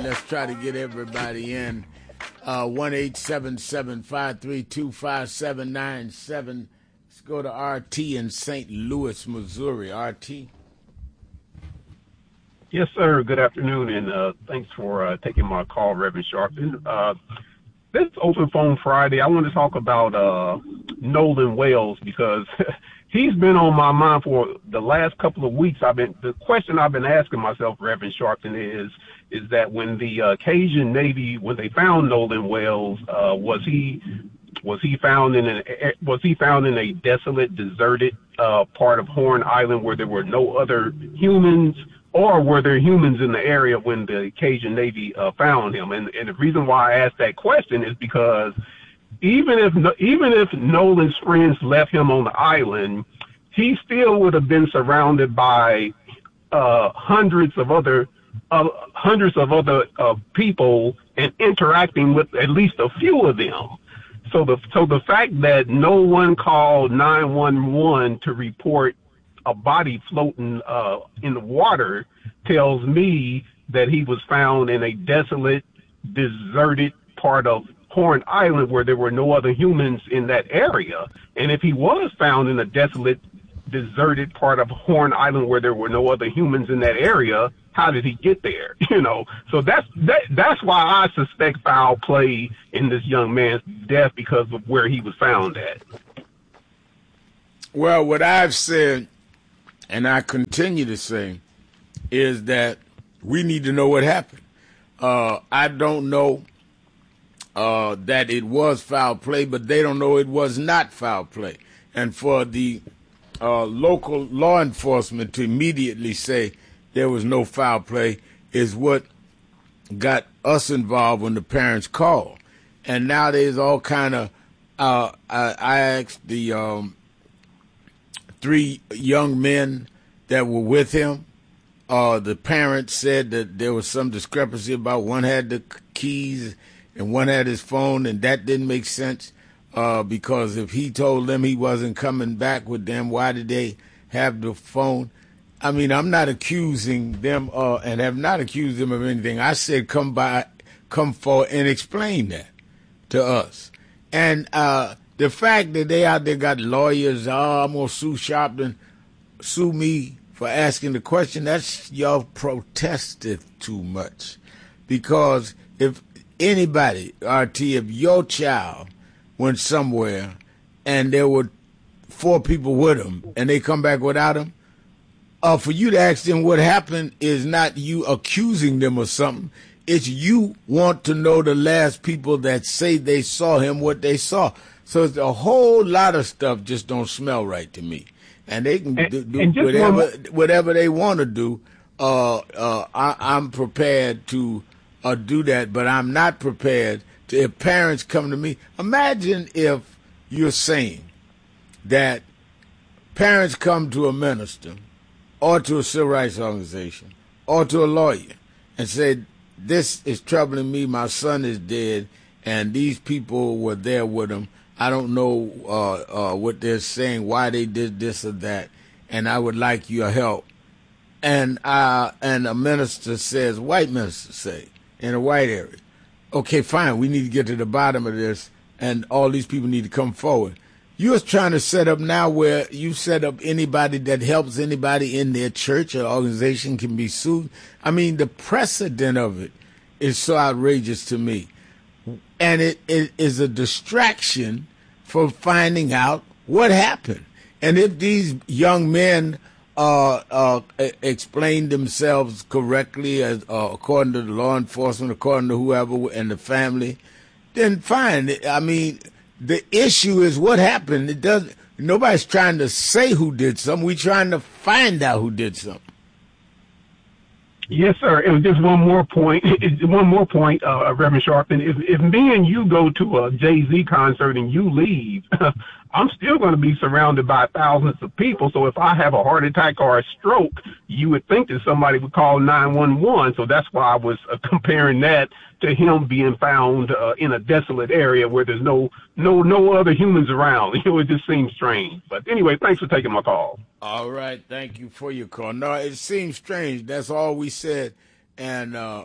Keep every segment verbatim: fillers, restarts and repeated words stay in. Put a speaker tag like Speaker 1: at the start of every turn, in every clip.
Speaker 1: let's try to get everybody in. Uh, one eight seven seven, five three two, five seven nine seven. Let's go to R T in Saint Louis, Missouri. R T.
Speaker 2: Yes, sir. Good afternoon, and uh, thanks for uh, taking my call, Reverend Sharpton. Uh, this Open Phone Friday, I want to talk about uh, Nolan Wales because he's been on my mind for the last couple of weeks. I've been the question I've been asking myself, Reverend Sharpton, is is that when the uh, Cajun Navy, when they found Nolan Wales, uh, was he was he found in an was he found in a desolate, deserted uh, part of Horn Island where there were no other humans? Or were there humans in the area when the Cajun Navy uh, found him? And, and the reason why I asked that question is because even if even if Nolan's friends left him on the island, he still would have been surrounded by uh, hundreds of other uh, hundreds of other uh, people and interacting with at least a few of them. So the so the fact that no one called nine one one to report a body floating uh, in the water tells me that he was found in a desolate, deserted part of Horn Island where there were no other humans in that area. And if he was found in a desolate, deserted part of Horn Island where there were no other humans in that area, how did he get there? You know, so that's that, that's why I suspect foul play in this young man's death because of where he was found at.
Speaker 1: Well, what I've said, and I continue to say, is that we need to know what happened. Uh, I don't know uh, that it was foul play, but they don't know it was not foul play. And for the uh, local law enforcement to immediately say there was no foul play is what got us involved when the parents called. And now there's all kind of, uh, I, I asked the um, three young men that were with him. Uh, the parents said that there was some discrepancy about one had the keys and one had his phone, and that didn't make sense uh, because if he told them he wasn't coming back with them, why did they have the phone? I mean, I'm not accusing them uh, and have not accused them of anything. I said come by, come forward and explain that to us. And uh, the fact that they out there got lawyers, oh, I'm going to sue Sharpton, sue me for asking the question, that's y'all protested too much. Because if anybody, R T, if your child went somewhere and there were four people with him and they come back without him, uh, for you to ask them what happened is not you accusing them of something. It's you want to know the last people that say they saw him, what they saw. So it's a whole lot of stuff just don't smell right to me. And they can do, do whatever whatever they want to do. Uh, uh, I, I'm prepared to uh, do that, but I'm not prepared to. If parents come to me, imagine if you're saying that parents come to a minister or to a civil rights organization or to a lawyer and say, "This is troubling me. My son is dead, and these people were there with him. I don't know uh, uh, what they're saying, why they did this or that, and I would like your help." And uh, and a minister says, white minister say, in a white area, okay, fine, we need to get to the bottom of this, and all these people need to come forward. You're trying to set up now where you set up anybody that helps anybody in their church or organization can be sued. I mean, the precedent of it is so outrageous to me. And it, it is a distraction for finding out what happened. And if these young men uh, uh, explain themselves correctly, as, uh, according to the law enforcement, according to whoever and the family, then fine. I mean, the issue is what happened. It doesn't. Nobody's trying to say who did something. We're trying to find out who did something.
Speaker 2: Yes, sir. And just one more point. One more point, uh, Reverend Sharpton. If if me and you go to a Jay-Z concert and you leave, I'm still going to be surrounded by thousands of people. So if I have a heart attack or a stroke, you would think that somebody would call nine one one. So that's why I was uh, comparing that to him being found uh, in a desolate area where there's no no no other humans around. You know, it just seems strange. But anyway, thanks for taking my call.
Speaker 1: All right, thank you for your call. No, it seems strange. That's all we said. And uh,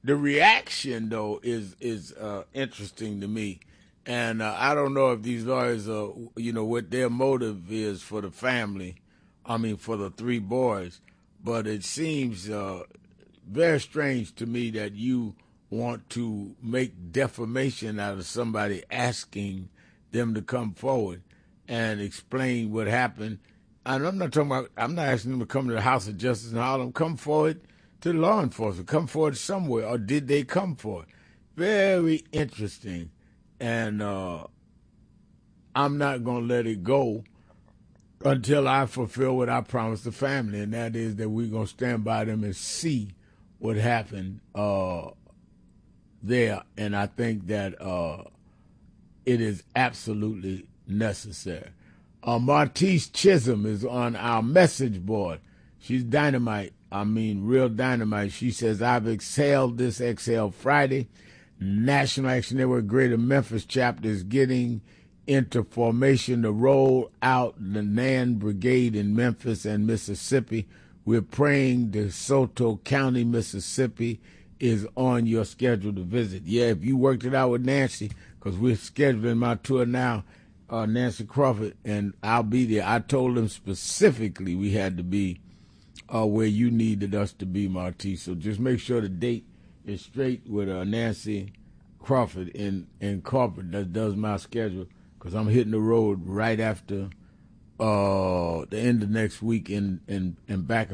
Speaker 1: the reaction though is is uh, interesting to me, and uh, I don't know if these lawyers are, you know, what their motive is for the family. I mean, for the three boys, but it seems uh, very strange to me that you want to make defamation out of somebody asking them to come forward and explain what happened. And I'm not talking about, I'm not asking them to come to the House of Justice in Harlem. Come forward to law enforcement. Come forward somewhere. Or did they come forward? Very interesting. And uh, I'm not going to let it go until I fulfill what I promised the family, and that is that we're going to stand by them and see what happened uh, there. And I think that uh, it is absolutely necessary. Uh, Martise Chisholm is on our message board. She's dynamite. I mean, real dynamite. She says, I've exhaled this Exhale Friday. National Action Network Greater Memphis chapter is getting into formation to roll out the Nan Brigade in Memphis and Mississippi. We're praying DeSoto County, Mississippi is on your schedule to visit. Yeah, if you worked it out with Nancy, because we're scheduling my tour now, uh, Nancy Crawford, and I'll be there. I told them specifically we had to be uh, where you needed us to be, Martise. So just make sure the date is straight with uh, Nancy Crawford in, in corporate that does my schedule, because I'm hitting the road right after uh, the end of next week and, and, and back and